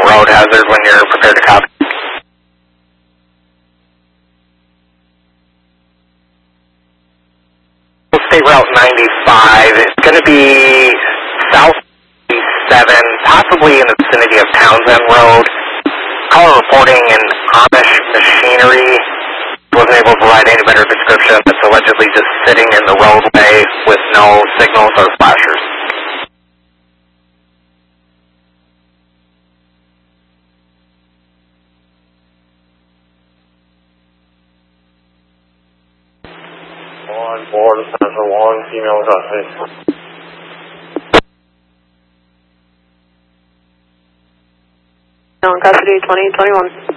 road hazard when you're prepared to copy. State Route 95, it's going to be south 7, possibly in the vicinity of Townsend Road. Caller reporting an Amish machinery. Wasn't able to provide any better description. It's allegedly just sitting in the roadway with no signals or flashers. On board, Center 1, female custody. Custody 2021.